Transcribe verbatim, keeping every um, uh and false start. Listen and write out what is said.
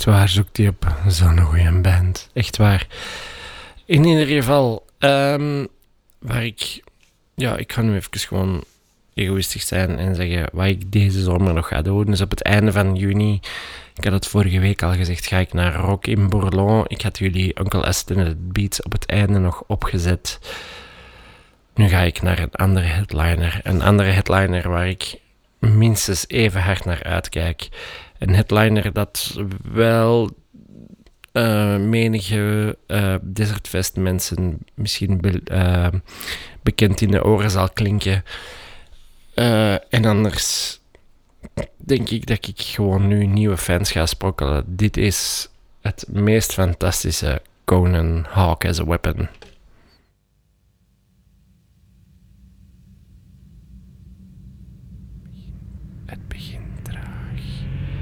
waar zoekt hij op zo'n goede band? Echt waar. In ieder geval, um, waar ik... Ja, ik ga nu even gewoon egoïstisch zijn en zeggen wat ik deze zomer nog ga doen. Dus op het einde van juni, ik had het vorige week al gezegd, ga ik naar Rock in Bourlon. Ik had jullie Uncle Aston Beats op het einde nog opgezet. Nu ga ik naar een andere headliner. Een andere headliner waar ik minstens even hard naar uitkijk. Een headliner dat wel uh, menige uh, Desertfest mensen misschien be- uh, bekend in de oren zal klinken. Uh, en anders denk ik dat ik gewoon nu nieuwe fans ga sprokkelen. Dit is het meest fantastische Conan Hawk as a Weapon.